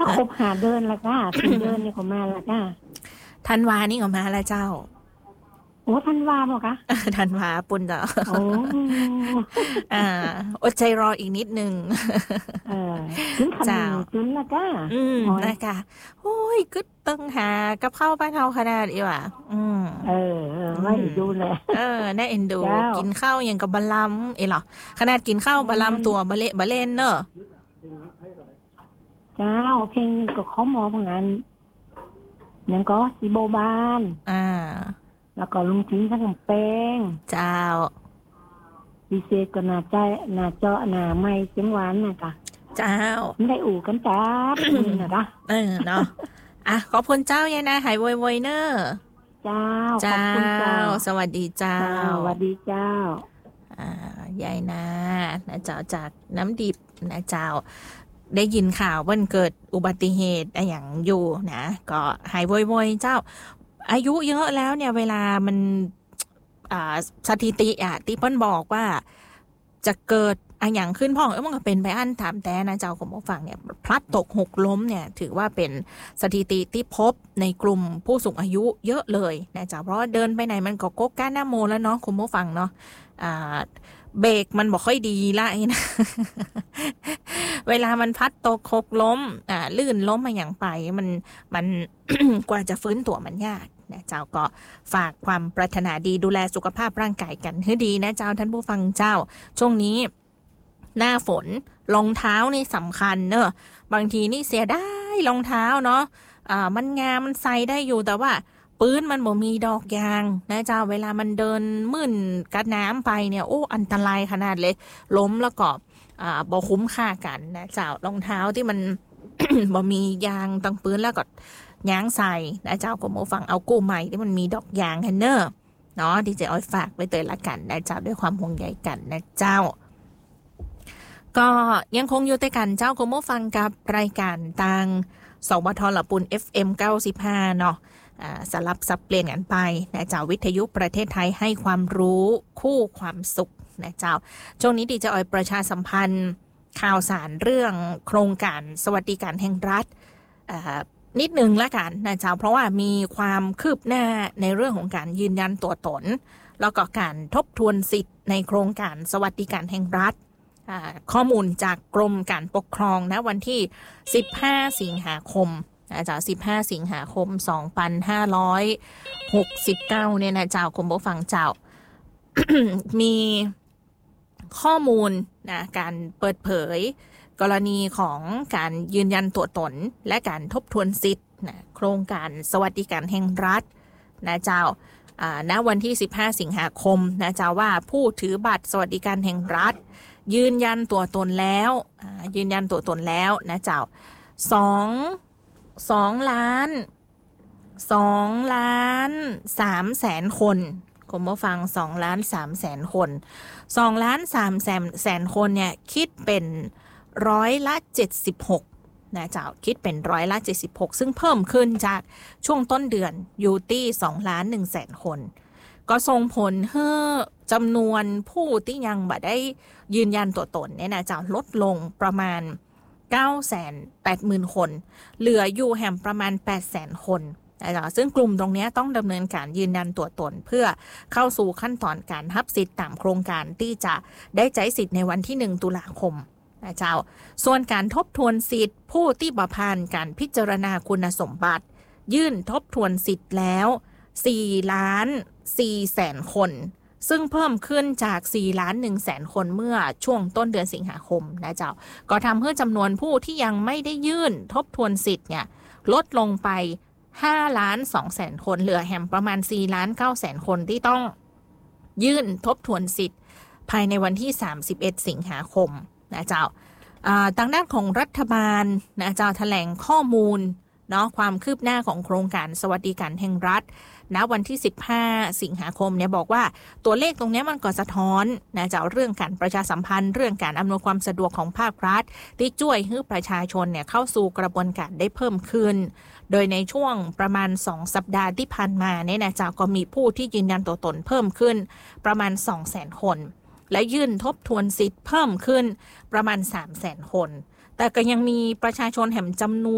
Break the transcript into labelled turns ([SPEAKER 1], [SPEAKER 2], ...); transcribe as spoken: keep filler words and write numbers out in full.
[SPEAKER 1] ครบหาเดินละก้าถึงเดินนี่ก็มาละก้า
[SPEAKER 2] ธันวานี่ก็มาแล้วเจ้า
[SPEAKER 1] โอ้ธันวาบอกคะ
[SPEAKER 2] ธันวาปุ่นเจ้า
[SPEAKER 1] โอ้
[SPEAKER 2] อ่าอดใจรออีกนิดนึง
[SPEAKER 1] เออถึงขันถึงละก้า
[SPEAKER 2] อืมนะคะโอ้ยกึดตึงหากับข้าวบ้านเฮาขนาดอีว่ะอืม
[SPEAKER 1] เออเออไม่ดูเลย
[SPEAKER 2] เออน่าเอ็นดูกินข้าวอย่างกับบะลำเอ๋หรอขนาดกินข้าวบะลำตัวบะเละบะเล่นเนอะ
[SPEAKER 1] เจ้าเพลงก็เขาหมอพงานยังก็สีโบบาน
[SPEAKER 2] อ่า
[SPEAKER 1] แล้วก็ลุงทิ้งทั้งแป้ง
[SPEAKER 2] เจ้า
[SPEAKER 1] ดีเซก็น่าใจน่าเจาะน่าไม่เสียงหวานน่ะค่ะ
[SPEAKER 2] เจ้า
[SPEAKER 1] ไม่ได้อู่กันจ้านี่นะจ๊ะ
[SPEAKER 2] เออเนาะอ่ะขอบคุณเจ้ายายนะหายไวๆเนอะ
[SPEAKER 1] เจ้าขอบคุณเจ้า
[SPEAKER 2] สวัสดีเจ้า
[SPEAKER 1] สวัสดีเจ้า
[SPEAKER 2] อ่ายายนะนะเจ้าจากน้ำดิบนะเจ้าได้ยินข่าวว่าเกิดอุบัติเหตุอะไรอย่างอยู่นะก็หายไวๆเจ้าอายุเยอะแล้วเนี่ยเวลามันอ่าสถิติอ่ะที่เพิ่นบอกว่าจะเกิดอะไรอย่างขึ้นพ่อเอ้ยมันก็เป็นไปอันถามแต่นะเจ้าของผู้ฟังเนี่ยพลัดตกหกล้มเนี่ยถือว่าเป็นสถิติที่พบในกลุ่มผู้สูงอายุเยอะเลยนะเจ้าเพราะเดินไปไหนมันก็โก๊กก้าหน้าโมแล้วเนาะคุณผู้ฟังเนาะอ่าเบรกมันบอกค่อยดีละนะเวลามันพัดตกหกล้มอ่าลื่นล้มมาอย่างไปมันมัน กว่าจะฟื้นตัวมันยากนะเจ้าก็ฝากความปรารถนาดีดูแลสุขภาพร่างกายกันให้ดีนะเจ้าท่านผู้ฟังเจ้าช่วงนี้หน้าฝนรองเท้านี่สำคัญเนอะบางทีนี่เสียได้รองเท้าเนาะอ่ามันงามมันใส่ได้อยู่แต่ว่าปื้นมันบ่มีดอกยางนะเจ้าเวลามันเดินมื่นกัดน้ำไปเนี่ยโอ้อันตรายขนาดเลยล้มแล้วก็อ่าบ่คุ้มค่ากันนะเจ้ารองเท้าที่มัน บ่มียางตั้งปื้นแล้วก็ยางใส่นะเจ้าก็มาฟังเอากู้ใหม่ที่มันมีดอกยางแฮนเนอร์เนาะที่จะเอาฝากไปเตือนละกันนะเจ้าด้วยความห่วงใยกันนะเจ้าก็ยังคงอยู่ด้วยกันเจ้าก็มาฟังกับรายการทางสวทละปุ่น เอฟ เอ็ม เก้าสิบห้าเนาะอ่าสลับสับเปลี่ยนกันไปนะเจ้าวิทยุประเทศไทยให้ความรู้คู่ความสุขนะเจ้าช่วงนี้ดีจะเอาประชาสัมพันธ์ข่าวสารเรื่องโครงการสวัสดิการแห่งรัฐนิดนึงละกันนะเจ้าเพราะว่ามีความคืบหน้าในเรื่องของการยืนยันตัวตนแล้วก็การทบทวนสิทธิ์ในโครงการสวัสดิการแห่งรัฐข้อมูลจากกรมการปกครองนะวันที่สิบห้าสิงหาคมนะเจ้าสิบห้าสิงหาคมสองพันห้าร้อยหกสิบเก้าเนี่ยนะเจ้าคุณผู้ฟังเจ้า มีข้อมูลนะการเปิดเผยกรณีของการยืนยันตัวตนและการทบทวนสิทธิ์นะโครงการสวัสดิการแห่งรัฐนะเจ้าณวันที่สิบห้าสิงหาคมนะเจ้าว่าผู้ถือบัตรสวัสดิการแห่งรัฐยืนยันตัวตนแล้วยืนยันตัวตนแล้วนะเจ้าสองสองล้านสองล้านสามแสนคนคุณผู้ฟังสองล้านสามแสนคนสองล้านสามแสนคนเนี่ยคิดเป็นร้อยละเจ็ดสิบหกนะเจ้าคิดเป็นร้อยละเจ็ดสิบหกซึ่งเพิ่มขึ้นจากช่วงต้นเดือนอยู่ที่สองล้านหนึ่งแสนคนก็ส่งผลให้จำนวนผู้ที่ยังบ่ได้ยืนยันตัวตนเนี่ยนะเจ้าลดลงประมาณ เก้าแสนแปดหมื่น คนเหลืออยู่แห่งประมาณ แปดแสน คนนะจ๊ะซึ่งกลุ่มตรงนี้ต้องดำเนินการยืนยันตัวตนเพื่อเข้าสู่ขั้นตอนการรับสิทธิ์ตามโครงการที่จะได้ใช้สิทธิ์ในวันที่หนึ่งตุลาคมนะเจ้าส่วนการทบทวนสิทธิ์ผู้ที่บ่ผ่านการพิจารณาคุณสมบัติยื่นทบทวนสิทธิ์แล้วสี่ล้านสี่แสนคนซึ่งเพิ่มขึ้นจากสี่ล้านหนึ่งแสนคนเมื่อช่วงต้นเดือนสิงหาคมนะเจ้าก็ทำให้จำนวนผู้ที่ยังไม่ได้ยื่นทบทวนสิทธิ์เนี่ยลดลงไปห้าล้านสองแสนคนเหลือแห่งประมาณสี่ล้านเก้าแสนคนที่ต้องยื่นทบทวนสิทธิ์ภายในวันที่สามสิบเอ็ดสิงหาคมนะเจ้าทางด้านของรัฐบาลนะเจ้าแถลงข้อมูลเนาะความคืบหน้าของโครงการสวัสดิการแห่งรัฐณวันที่สิบห้าสิงหาคมเนี่ยบอกว่าตัวเลขตรงนี้มันก็สะท้อนนะเจ้าเรื่องการประชาสัมพันธ์เรื่องการอำนวยความสะดวกของภาครัฐที่ช่วยให้ประชาชนเนี่ยเข้าสู่กระบวนการได้เพิ่มขึ้นโดยในช่วงประมาณสองสัปดาห์ที่ผ่านมาเนี่ยนะเจ้าก็มีผู้ที่ยืนยันตัวตนเพิ่มขึ้นประมาณ สองแสน คนและยื่นทบทวนสิทธิ์เพิ่มขึ้นประมาณ สามแสน คนแต่ก็ยังมีประชาชนแห่งจำนวน